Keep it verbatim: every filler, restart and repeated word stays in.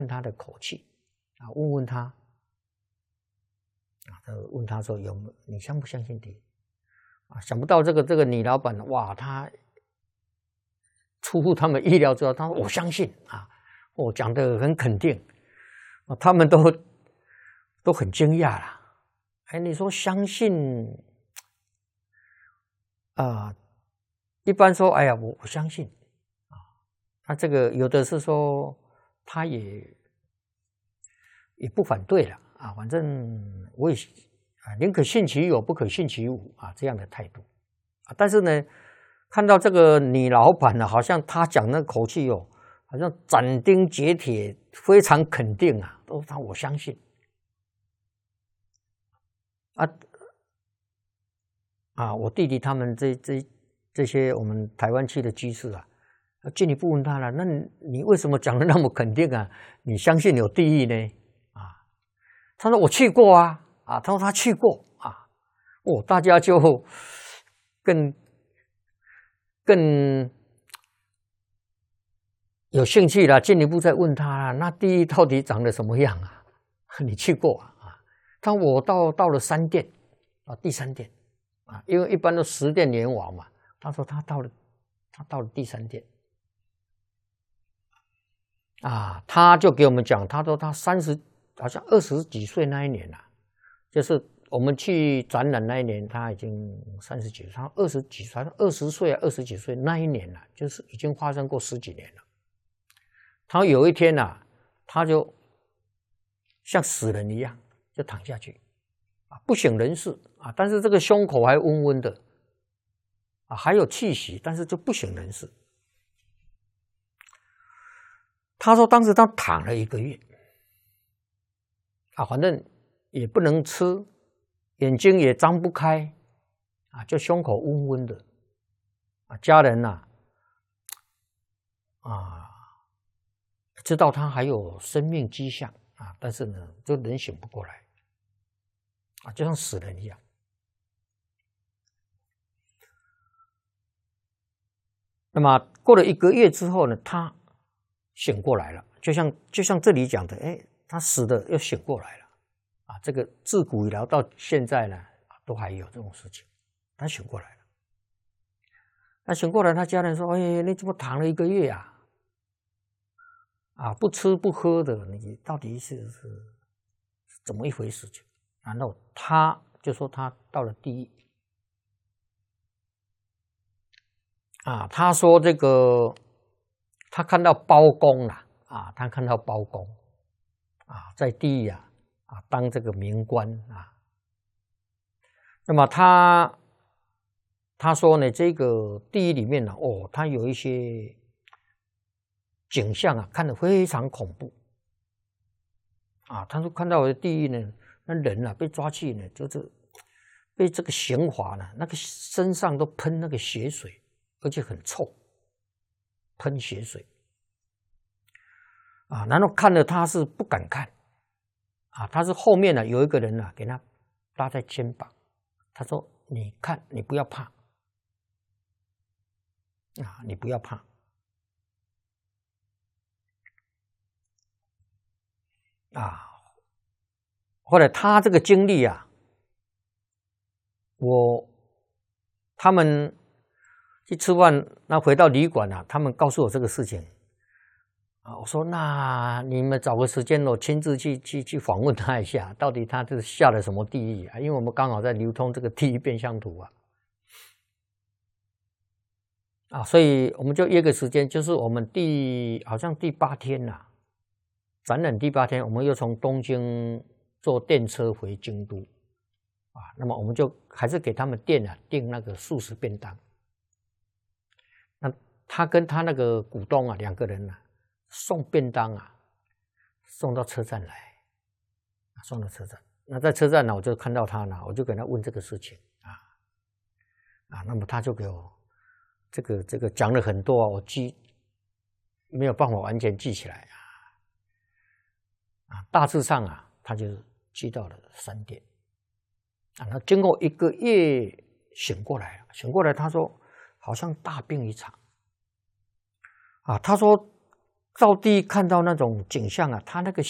问他的口气啊，问问他啊，问他说有你相不相信地狱啊？想不到这个这个女老板哇，她出乎他们意料之外，她说我相信啊，我讲得很肯定，啊，他们都都很惊讶啦。哎，你说相信啊？一般说，哎呀，我我相信啊。他这个有的是说，他也也不反对了啊，反正我也啊，宁可信其有，不可信其无啊，这样的态度啊。但是呢，看到这个女老板呢，好像她讲那口气哦，好像斩钉截铁，非常肯定啊，都说我相信啊啊，我弟弟他们这这这些我们台湾去的居士啊，进一步问他了，那你你为什么讲的那么肯定啊？你相信有地狱呢？啊，他说我去过啊，啊，他说他去过啊，哦，大家就更更有兴趣了，进一步再问他了，那地狱到底长得什么样啊？你去过啊？啊，他说我到到了三殿啊，第三殿啊，因为一般都十殿阎王嘛，他说他到了他到了第三殿。啊，他就给我们讲，他说他三十，好像二十几岁那一年啊，就是我们去展览那一年，他已经三十几岁，他二十几岁，二十岁啊，二十几岁那一年啊，就是已经发生过十几年了。他有一天啊，他就像死人一样，就躺下去，啊，不省人事啊，但是这个胸口还温温的，啊，还有气息，但是就不省人事。他说当时他躺了一个月啊，反正也不能吃，眼睛也张不开啊，就胸口温温的啊，家人呐 啊, 啊知道他还有生命迹象啊，但是呢就人醒不过来啊，就像死人一样。那么过了一个月之后呢，他醒过来了，就像就像这里讲的，哎，他死的又醒过来了，啊，这个自古以来到现在呢，都还有这种事情，他醒过来了。他醒过来，他家人说：“哎，你怎么躺了一个月啊？啊，不吃不喝的，你到底是是怎么一回事情？”然后他就说他到了地狱。啊，他说这个。他看到包公了啊，他看到包公啊，在地狱啊啊当这个民官啊。那么他他说呢，这个地狱里面呢，哦，他有一些景象啊，看得非常恐怖啊。他说看到的地狱呢，那人啊被抓去呢，就是被这个刑罚呢，那个身上都喷那个血水，而且很臭。喷血水啊，然后看了他是不敢看啊，他是后面呢有一个人啊给他搭在肩膀，他说：“你看，你不要怕啊，你不要怕。”啊，后来他这个经历啊，我他们。去吃饭，那回到旅馆啊，他们告诉我这个事情啊，我说那你们找个时间我亲自去去去访问他一下，到底他是下了什么地狱啊？因为我们刚好在流通这个地狱变相图啊，啊，所以我们就约个时间，就是我们第好像第八天呐、啊，展览第八天，我们又从东京坐电车回京都啊，那么我们就还是给他们店啊订那个素食便当。那他跟他那个股东啊，两个人啊，送便当啊，送到车站来，送到车站。那在车站呢，我就看到他呢，我就跟他问这个事情啊，啊，那么他就给我这个这个讲了很多啊，我记没有办法完全记起来啊，啊，大致上啊，他就记到了三点，啊，那经过一个月醒过来，醒过来他说。好像大病一场啊！他说赵地看到那种景象啊，他那个